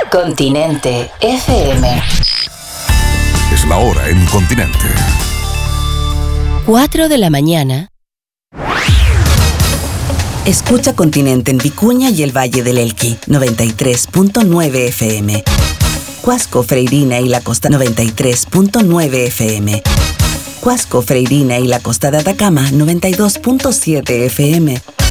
Continente FM. Es la hora en Continente. 4 de la mañana. Escucha Continente en Vicuña y el Valle del Elqui, 93.9 FM. Cuasco, Freirina y la Costa, 93.9 FM. Cuasco, Freirina y la Costa de Atacama, 92.7 FM.